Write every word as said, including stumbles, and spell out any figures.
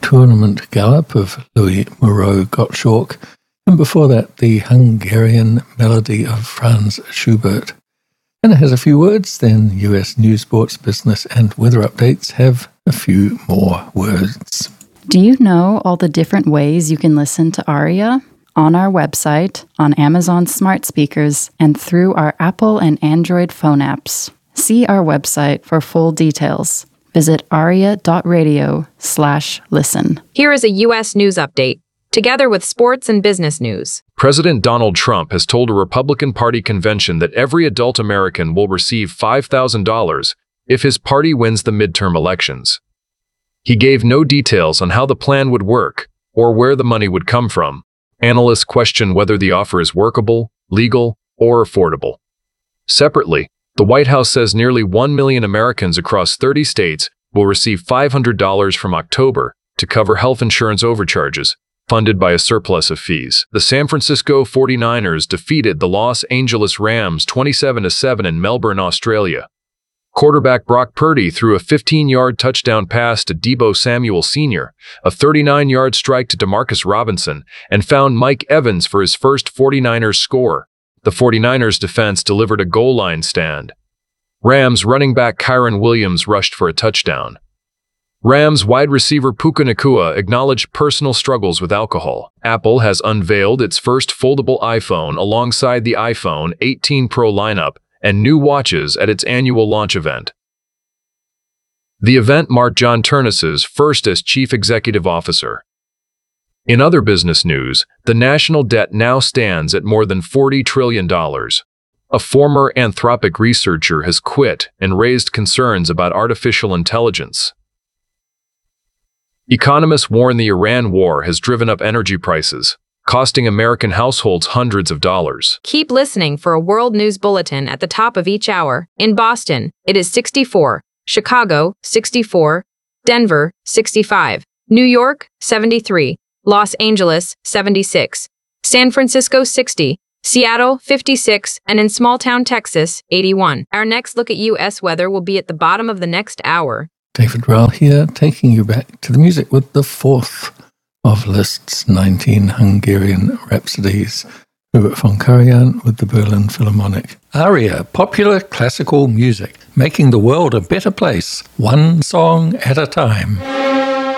Tournament Gallop of Louis Moreau-Gottschalk, and before that the Hungarian Melody of Franz Schubert. And it has a few words, then U S news, sports, business and weather updates have a few more words. Do you know all the different ways you can listen to Aria? On our website, on Amazon smart speakers, and through our Apple and Android phone apps. See our website for full details. Visit aria.radio slash listen. Here is a U S news update, together with sports and business news. President Donald Trump has told a Republican Party convention that every adult American will receive five thousand dollars if his party wins the midterm elections. He gave no details on how the plan would work or where the money would come from. Analysts question whether the offer is workable, legal, or affordable. Separately, the White House says nearly one million Americans across thirty states will receive five hundred dollars from October to cover health insurance overcharges, funded by a surplus of fees. The San Francisco forty-niners defeated the Los Angeles Rams twenty-seven to seven in Melbourne, Australia. Quarterback Brock Purdy threw a fifteen-yard touchdown pass to Deebo Samuel Senior, a thirty-nine-yard strike to Demarcus Robinson, and found Mike Evans for his first forty-niners score. The forty-niners defense delivered a goal line stand. Rams running back Kyron Williams rushed for a touchdown. Rams wide receiver Puka Nacua acknowledged personal struggles with alcohol. Apple has unveiled its first foldable iPhone alongside the iPhone eighteen Pro lineup and new watches at its annual launch event. The event marked John Ternus's first as chief executive officer. In other business news, the national debt now stands at more than forty trillion dollars. A former Anthropic researcher has quit and raised concerns about artificial intelligence. Economists warn the Iran war has driven up energy prices, costing American households hundreds of dollars. Keep listening for a world news bulletin at the top of each hour. In Boston, it is sixty-four, Chicago, sixty-four, Denver, sixty-five, New York, seventy-three, Los Angeles, seventy-six, San Francisco, sixty, Seattle, fifty-six, and in small-town Texas, eighty-one. Our next look at U S weather will be at the bottom of the next hour. David Rowell here, taking you back to the music with the fourth of Liszt's nineteen Hungarian Rhapsodies. Hubert von Karajan with the Berlin Philharmonic. Aria, popular classical music, making the world a better place, one song at a time.